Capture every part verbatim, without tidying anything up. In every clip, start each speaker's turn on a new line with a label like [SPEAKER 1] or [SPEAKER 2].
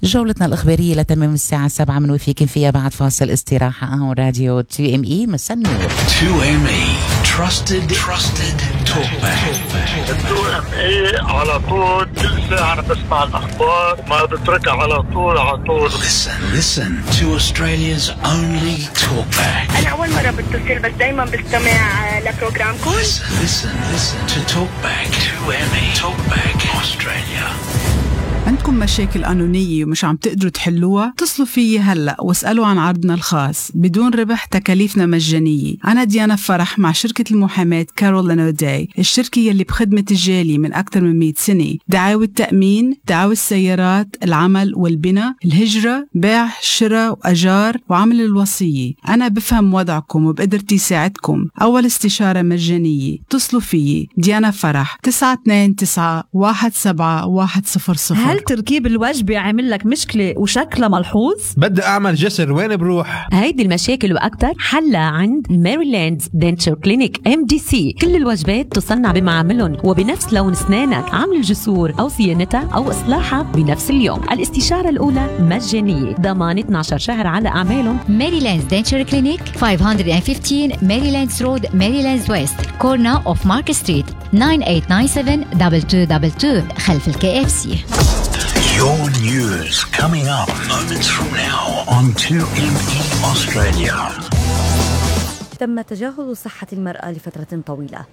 [SPEAKER 1] جولتنا الإخبارية لتمام الساعة السابعة من وفيكم فيها بعد فاصل استراحة عن راديو تو إم إي مساء النور.
[SPEAKER 2] تو إم إي Trusted Trusted Talkback.
[SPEAKER 3] تو إم إي على طول كل ساعة أنا بسمع الأخبار ما بتركها على طول على طول.
[SPEAKER 2] Listen Listen to Australia's only talkback.
[SPEAKER 4] أنا أول مرة بتصل بس دايما بستمع لبروجرامكم.
[SPEAKER 2] Listen Listen Listen to Talkback. تو إم إي Talkback Australia.
[SPEAKER 5] عندكم مشاكل قانونية ومش عم تقدروا تحلوها؟ اتصلوا فيي هلأ واسألوا عن عرضنا الخاص بدون ربح، تكاليفنا مجانية. أنا ديانا فرح مع شركة المحاماة كارول لانوداي، الشركة يلي بخدمة الجالي من أكثر من مئة سنة. دعاوى التأمين، دعاوى السيارات، العمل والبناء، الهجرة، بيع، شراء وأجار، وعمل الوصية. أنا بفهم وضعكم وبقدرتي ساعدكم. أول استشارة مجانية. اتصلوا فيي ديانا فرح تسعة اثنين تسعة واحد سبعة واحد صفر صفر.
[SPEAKER 6] هل تركيب الوجبة عامل لك مشكلة وشكلها ملحوظ؟
[SPEAKER 7] بدي أعمل جسر، وين بروح؟
[SPEAKER 8] هيدي المشاكل وأكتر حلها عند ميريلاند دنتشر كلينيك إم دي سي. كل الوجبات تصنع بمعاملهم وبنفس لون أسنانك. عمل الجسور أو صيانتها أو إصلاحها بنفس اليوم. الاستشارة الأولى مجانية، ضمان اثنا عشر شهر على أعمالهم.
[SPEAKER 9] ميريلاند دنتشر كلينيك خمسمية وخمستاشر ميريلاند رود، ميريلاند ويست، كورنا أوف مارك ستريت، تسعة ثمانية تسعة سبعة اثنين اثنين اثنين اثنين خلف الكي اف سي.
[SPEAKER 2] Your news coming up moments from now on تو إم إي Australia.
[SPEAKER 10] تم تجاهل صحة المرأة لفترة طويلة،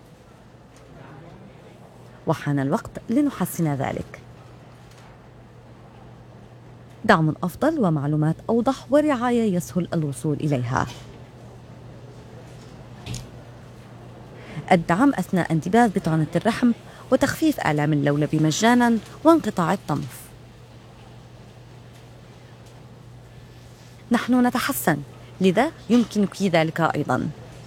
[SPEAKER 10] وحان الوقت لنحسن ذلك. دعم أفضل ومعلومات أوضح ورعاية يسهل الوصول إليها. الدعم أثناء انتباه بطانة الرحم وتخفيف آلام اللولب مجاناً وانقطاع الطمث. نحن نتحسن، لذا يمكنك ذلك أيضاً.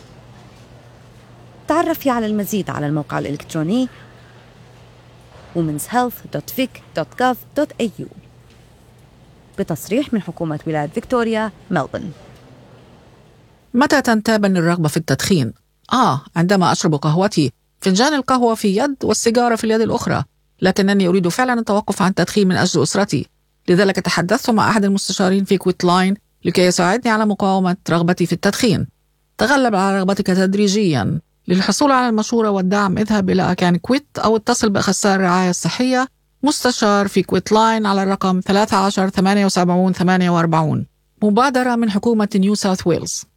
[SPEAKER 10] تعرفي على المزيد على الموقع الإلكتروني womens health dot vic dot gov dot a u بتصريح من حكومة ولاية فيكتوريا ملبورن.
[SPEAKER 11] متى تنتابني الرغبة في التدخين؟ آه عندما أشرب قهوتي، فنجان القهوة في يد والسيجارة في اليد الأخرى، لكنني أريد فعلا التوقف عن التدخين من أجل أسرتي. لذلك تحدثت مع أحد المستشارين في كويت لاين لكي يساعدني على مقاومة رغبتي في التدخين. تغلب على رغبتك تدريجيا. للحصول على المشورة والدعم اذهب إلى أكان كويت أو اتصل بأخصائي الرعاية الصحية مستشار في كويت لاين على الرقم ثلاثة عشر ثمانية وسبعين ثمانية وأربعين. مبادرة من حكومة نيو ساوث ويلز.